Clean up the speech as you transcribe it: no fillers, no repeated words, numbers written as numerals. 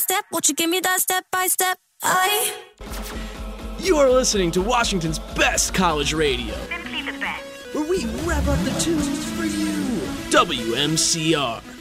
step? Won't you give me that step by step? You are listening to Washington's best college radio. Simply the best. Where we rev up the tunes for you. WMCR.